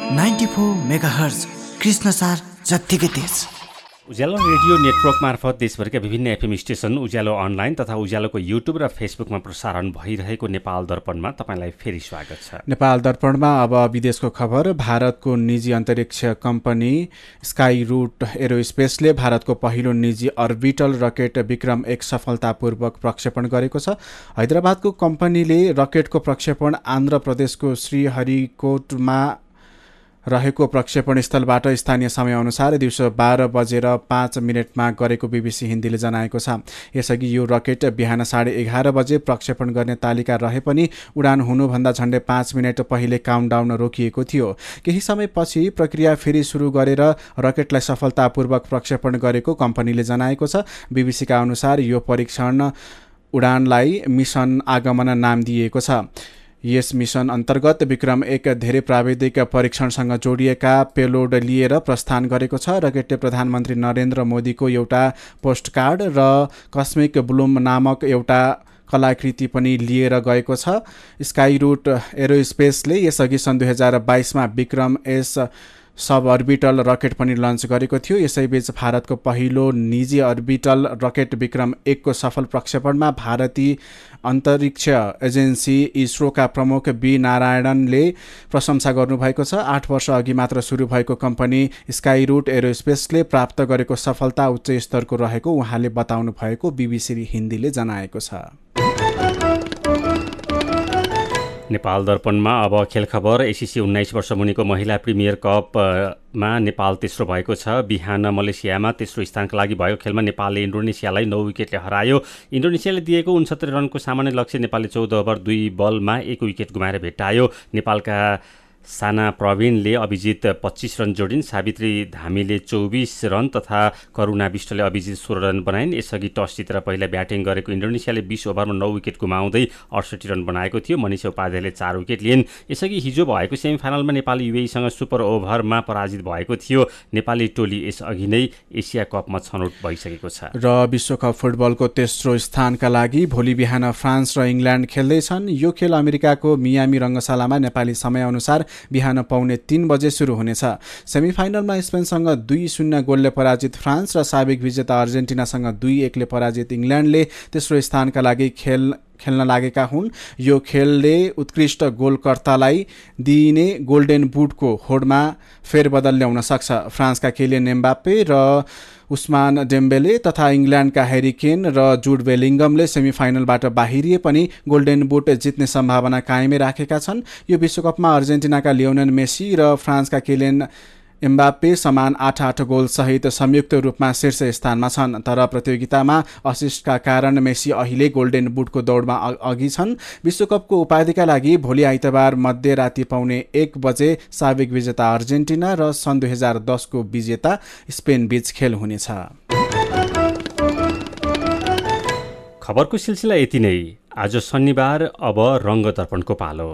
94 megahertz Krishnasar जत्तिकै तेज। उज्यालो radio network मार्फत देशभरका विभिन्न एफएम स्टेसन, उज्यालो अनलाइन तथा उज्यालोको युट्युब र फेसबुकमा प्रसारण भइरहेको नेपाल दर्पणमा तपाईँलाई फेरि स्वागत छ। नेपाल दर्पणमा अब विदेशको खबर। भारतको निजी अन्तरिक्ष कम्पनी स्काई रूट एरोस्पेसले भारतको पहिलो निजी अर्बिटल रकेट विक्रम 1 सफलतापूर्वक प्रक्षेपण गरेको छ। हैदराबादको कम्पनीले रकेटको प्रक्षेपण आन्ध्र प्रदेशको श्रीहरिकोटमा रहेको प्रक्षेपण स्थलबाट स्थानीय समयअनुसार दिउँसो 12:05 गरेको बीबीसी हिन्दीले जनाएको छ। यसअघि यो रकेट बिहान 11:30 बजे प्रक्षेपण गर्ने तालिका रहे पनि उडान हुनुभन्दा झन्डै 5 मिनट पहिले काउन्टडाउन रोकिएको थियो। केही समयपछि प्रक्रिया फेरि सुरु गरेर रकेटलाई सफलतापूर्वक प्रक्षेपण गरेको कम्पनीले जनाएको छ। बीबीसीका अनुसार यो परीक्षण उडानलाई मिसन आगमन नाम दिएको छ। यस मिसन अन्तर्गत विक्रम 1 धेरै प्राविधिक परीक्षणसँग जोडिएका पेलोड लिएर प्रस्थान गरेको छ। रकेटले प्रधानमन्त्री नरेन्द्र मोदीको एउटा पोस्टकार्ड र कस्मिक ब्लुम नामक एउटा कलाकृति पनि लिएर गएको छ। स्काई रूट एरोस्पेसले यसअघि सन् 2022मा विक्रम एस सब अर्बिटल रकेट पनि लन्च गरेको थियो। यसैबीच भारतको पहिलो निजी अर्बिटल रकेट विक्रम 1 को सफल प्रक्षेपणमा भारतीय अन्तरिक्ष एजेन्सी इसरोका प्रमुख बी नारायणनले प्रशंसा गर्नुभएको छ। 8 वर्ष अघि मात्र सुरु भएको कम्पनी स्काई रूट एरोस्पेसले प्राप्त गरेको सफलता उच्च स्तरको रहेको उहाँले बताउनु भएको बीबीसी हिन्दीले जनाएको छ। नेपाल दर्पणमा अब खेल खबर। एसिसी 19 वर्ष मुनिको महिला प्रिमियर कपमा नेपाल तेस्रो भएको छ। बिहान मलेसियामा तेस्रो स्थानका लागि भएको खेलमा नेपालले इन्डोनेसियालाई 9 विकेटले हरायो। इन्डोनेसियाले दिएको 69 रनको सामान्य लक्ष्य नेपालले 14 ओभर 2 बलमा 1 विकेट गुमाएर भेट्टायो। नेपालका साना प्रवीणले अभिजित 25 रन जोडिन्। सावित्री धामीले 24 रन तथा करुणा विष्टले अभिजित 16 रन बनाइन्। यसअघि टस जितेर पहिला ब्याटिङ गरेको इन्डोनेसियाले 20 ओभरमा 9 विकेट गुमाउँदै 68 रन बनाएको थियो। मनिषा उपाध्यायले 4 विकेट लिइन्। यसअघि हिजो भएको सेमिफाइनलमा नेपाल युएईसँग सुपर ओभरमा पराजित भएको थियो। नेपाली टोली यसअघि नै एसिया कपमा छनौट भइसकेको छ। र विश्वकप फुटबलको तेस्रो स्थानका लागि भोलि बिहान फ्रान्स र इङ्ल्यान्ड खेल्दैछन्। यो खेल अमेरिकाको मियामी रङ्गशालामा नेपाली समयअनुसार बिहान 2:45 बजे सुरु हुनेछ। सेमिफाइनलमा स्पेनसँग 2-0 गोलले पराजित फ्रान्स र साबिक विजेता अर्जेन्टिनासँग 2-1 पराजित इङ्ल्यान्डले तेस्रो स्थानका लागि खेल्न लागेका हुन्। यो खेलले उत्कृष्ट गोलकर्तालाई दिइने गोल्डेन बुटको होडमा फेरबदल ल्याउन सक्छ। फ्रान्सका किलियन एम्बाप्पे र उस्मान डेम्बेले तथा इङ्ल्यान्डका ह्यारी केन र जुड बेलिङ्गमले सेमिफाइनलबाट बाहिरिए पनि गोल्डेन बुट जित्ने सम्भावना कायमै राखेका छन्। यो विश्वकपमा अर्जेन्टिनाका लियोनेल मेसी र फ्रान्सका किलियन एम्बाप्पे समान 8 गोल सहित संयुक्त रूपमा शीर्ष स्थानमा छन्। तर प्रतियोगितामा असिस्टका कारण मेसी अहिले गोल्डेन बुटको दौडमा अघि छन्। विश्वकपको उपाधिका लागि भोलि आइतबार मध्यराति 1:15 बजे साबिक विजेता अर्जेन्टिना र सन् 2010 को विजेता स्पेन बीच खेल हुनेछ। खबरको सिलसिला यति नै। आज शनिबार, अब रङ्ग दर्पणको पालो।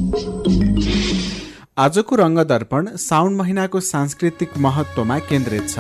आजको रङ्ग दर्पण साउन महिनाको सांस्कृतिक महत्त्वमा केन्द्रित छ।